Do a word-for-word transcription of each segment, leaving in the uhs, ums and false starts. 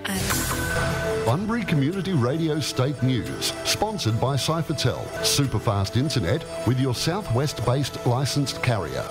Bunbury Community Radio State News, sponsored by Cyfertel, superfast internet with your southwest-based licensed carrier.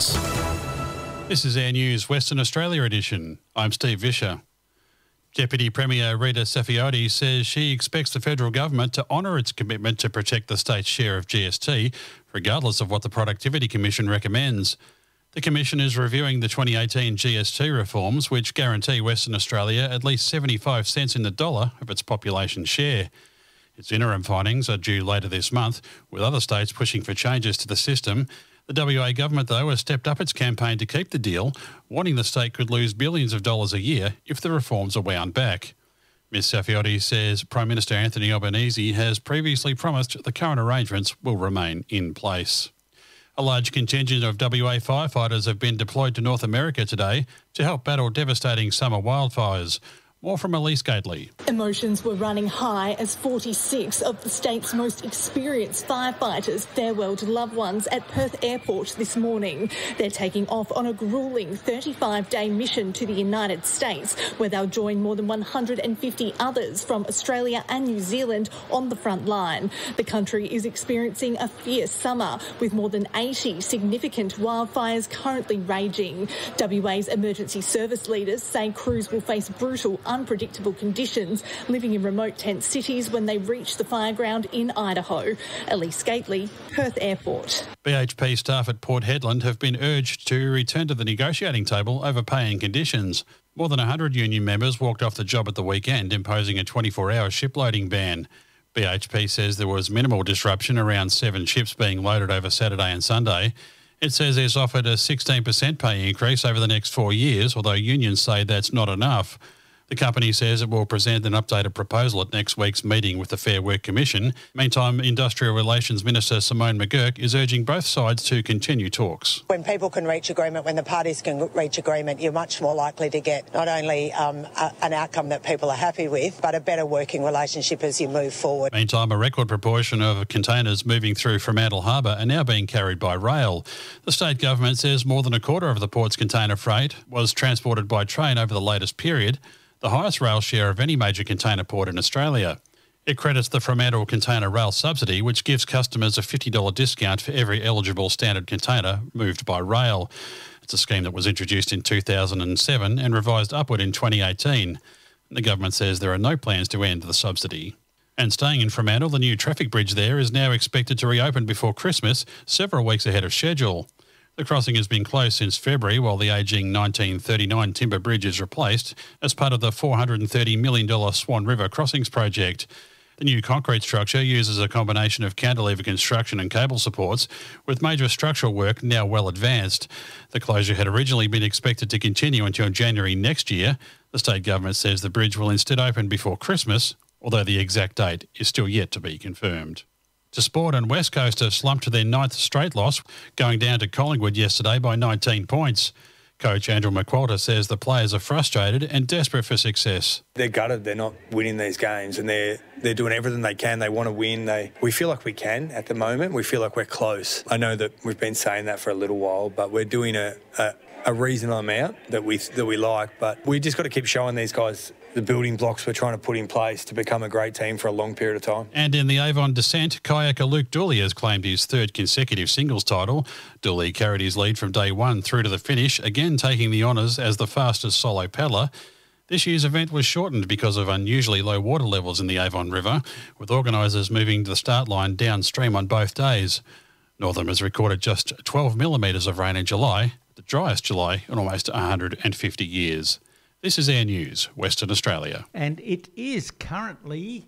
This is Air News Western Australia edition. I'm Steve Vischer. Deputy Premier Rita Saffioti says she expects the federal government to honour its commitment to protect the state's share of G S T, regardless of what the Productivity Commission recommends. The Commission is reviewing the twenty eighteen G S T reforms, which guarantee Western Australia at least seventy-five cents in the dollar of its population share. Its interim findings are due later this month, with other states pushing for changes to the system. The W A government, though, has stepped up its campaign to keep the deal, warning the state could lose billions of dollars a year if the reforms are wound back. Ms Saffioti says Prime Minister Anthony Albanese has previously promised the current arrangements will remain in place. A large contingent of W A firefighters have been deployed to North America today to help battle devastating summer wildfires. More from Elise Gately. Emotions were running high as forty-six of the state's most experienced firefighters farewelled loved ones at Perth Airport this morning. They're taking off on a gruelling thirty-five day mission to the United States, where they'll join more than one hundred fifty others from Australia and New Zealand on the front line. The country is experiencing a fierce summer, with more than eighty significant wildfires currently raging. W A's emergency service leaders say crews will face brutal, unpredictable conditions living in remote tent cities when they reach the fireground in Idaho. Elise Gately, Perth Airport. B H P staff at Port Hedland have been urged to return to the negotiating table over pay and conditions. More than one hundred union members walked off the job at the weekend, imposing a twenty-four hour shiploading ban. B H P says there was minimal disruption, around seven ships being loaded over Saturday and Sunday. It says it's offered a sixteen percent pay increase over the next four years, although unions say that's not enough. The company says it will present an updated proposal at next week's meeting with the Fair Work Commission. Meantime, Industrial Relations Minister Simone McGurk is urging both sides to continue talks. When people can reach agreement, when the parties can reach agreement, you're much more likely to get not only um, a, an outcome that people are happy with, but a better working relationship as you move forward. Meantime, a record proportion of containers moving through Fremantle Harbour are now being carried by rail. The state government says more than a quarter of the port's container freight was transported by train over the latest period, the highest rail share of any major container port in Australia. It credits the Fremantle Container Rail Subsidy, which gives customers a fifty dollars discount for every eligible standard container moved by rail. It's a scheme that was introduced in two thousand seven and revised upward in twenty eighteen. The government says there are no plans to end the subsidy. And staying in Fremantle, the new traffic bridge there is now expected to reopen before Christmas, several weeks ahead of schedule. The crossing has been closed since February while the ageing nineteen thirty-nine timber bridge is replaced as part of the four hundred thirty million dollars Swan River Crossings project. The new concrete structure uses a combination of cantilever construction and cable supports, with major structural work now well advanced. The closure had originally been expected to continue until January next year. The state government says the bridge will instead open before Christmas, although the exact date is still yet to be confirmed. To sport, and West Coast have slumped to their ninth straight loss, going down to Collingwood yesterday by nineteen points. Coach Andrew McQualter says the players are frustrated and desperate for success. They're gutted they're not winning these games, and they're they're doing everything they can. They want to win. They We feel like we can at the moment. We feel like we're close. I know that we've been saying that for a little while, but we're doing a, a, a reasonable amount that we, that we like. But we just got to keep showing these guys the building blocks we're trying to put in place to become a great team for a long period of time. And in the Avon descent, kayaker Luke Dooley has claimed his third consecutive singles title. Dooley carried his lead from day one through to the finish, again taking the honours as the fastest solo paddler. This year's event was shortened because of unusually low water levels in the Avon River, with organisers moving the start line downstream on both days. Northam has recorded just twelve millimetres of rain in July, the driest July in almost one hundred fifty years. This is Air News, Western Australia. And it is currently,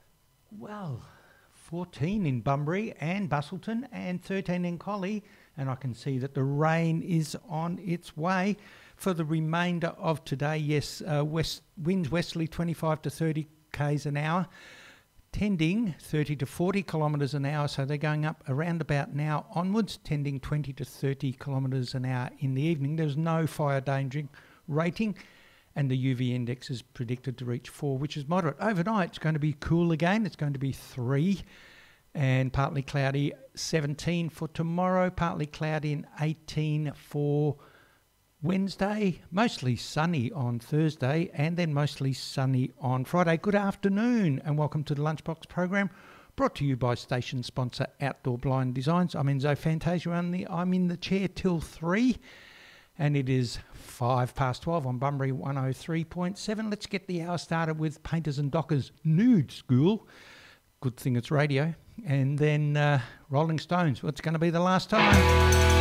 well, fourteen in Bunbury and Busselton and thirteen in Collie. And I can see that the rain is on its way for the remainder of today. Yes, uh, west winds westerly twenty-five to thirty k's an hour, tending thirty to forty kilometres an hour. So they're going up around about now onwards, tending twenty to thirty kilometres an hour in the evening. There's no fire danger rating, and the U V index is predicted to reach four, which is moderate. Overnight, it's going to be cool again. It's going to be three and partly cloudy, seventeen for tomorrow, partly cloudy and eighteen for Wednesday, mostly sunny on Thursday, and then mostly sunny on Friday. Good afternoon, and welcome to the Lunchbox program, brought to you by station sponsor Outdoor Blind Designs. I'm Enzo Fantasia, and I'm in the chair till three, and it is five past twelve on Bunbury one oh three point seven. Let's get the hour started with Painters and Dockers Nude School. Good thing it's radio. And then uh, Rolling Stones. What's going to be the last time?